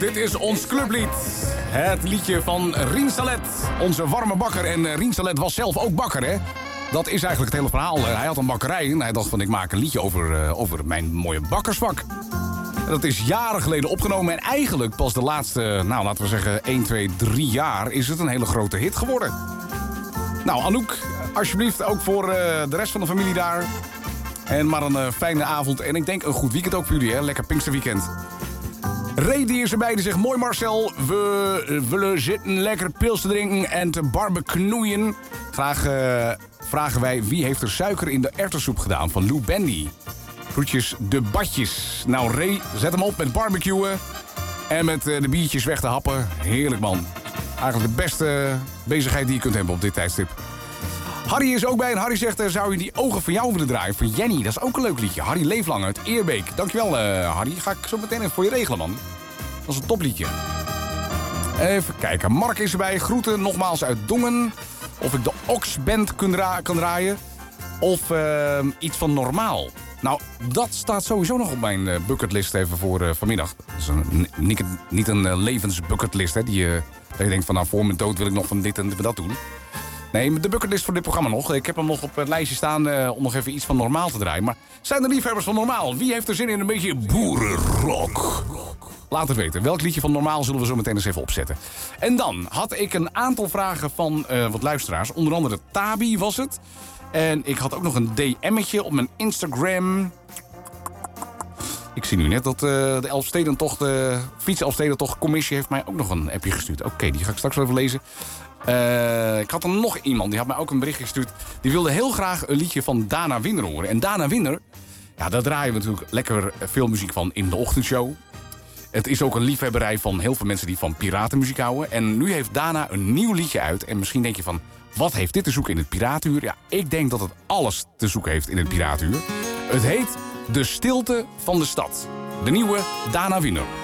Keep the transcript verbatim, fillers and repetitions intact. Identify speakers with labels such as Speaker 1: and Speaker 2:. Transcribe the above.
Speaker 1: Dit is ons clublied. Het liedje van Rien Salet, onze warme bakker. En Rien Salet was zelf ook bakker, hè? Dat is eigenlijk het hele verhaal. Hij had een bakkerij en hij dacht van ik maak een liedje over, uh, over mijn mooie bakkersvak. En dat is jaren geleden opgenomen. En eigenlijk pas de laatste, nou laten we zeggen één, twee, drie jaar is het een hele grote hit geworden. Nou Anouk, alsjeblieft ook voor uh, de rest van de familie daar. En maar een uh, fijne avond en ik denk een goed weekend ook voor jullie, hè? Lekker Pinksterweekend. Ray die is erbij, die zegt mooi Marcel, we willen zitten lekker pils te drinken en te barbecuen. Graag uh, vragen wij wie heeft er suiker in de erwtensoep gedaan van Lou Bendy. Groetjes de badjes. Nou Ray, zet hem op met barbecuen en met uh, de biertjes weg te happen. Heerlijk man. Eigenlijk de beste bezigheid die je kunt hebben op dit tijdstip. Harry is ook bij en Harry zegt, uh, zou je die ogen van jou willen draaien? Voor Jenny, dat is ook een leuk liedje. Harry Leeflang uit Eerbeek. Dankjewel uh, Harry, ga ik zo meteen even voor je regelen man. Dat is een topliedje. Even kijken, Mark is erbij. Groeten nogmaals uit Dongen. Of ik de Ox-band kan, dra- kan draaien. Of uh, iets van Normaal. Nou, dat staat sowieso nog op mijn uh, bucketlist even voor uh, vanmiddag. Dat is een, niet, niet een uh, levensbucketlist, hè. Die, uh, dat je denkt van nou voor mijn dood wil ik nog van dit en dat doen. Nee, de bucketlist voor dit programma nog. Ik heb hem nog op het lijstje staan uh, om nog even iets van Normaal te draaien. Maar zijn er liefhebbers van Normaal? Wie heeft er zin in een beetje boerenrock? Laat het weten. Welk liedje van Normaal zullen we zo meteen eens even opzetten. En dan had ik een aantal vragen van uh, wat luisteraars. Onder andere Tabi was het. En ik had ook nog een D M'tje op mijn Instagram. Ik zie nu net dat uh, de Elfstedentocht, de Fiets Elfstedentocht Commissie heeft mij ook nog een appje gestuurd. Oké, okay, die ga ik straks wel even lezen. Uh, ik had er nog iemand, die had mij ook een berichtje gestuurd. Die wilde heel graag een liedje van Dana Winner horen. En Dana Winner, ja, daar draaien we natuurlijk lekker veel muziek van in de ochtendshow. Het is ook een liefhebberij van heel veel mensen die van piratenmuziek houden. En nu heeft Dana een nieuw liedje uit. En misschien denk je van, wat heeft dit te zoeken in het Piratenuur? Ja, ik denk dat het alles te zoeken heeft in het Piratenuur. Het heet De Stilte van de Stad. De nieuwe Dana Winner.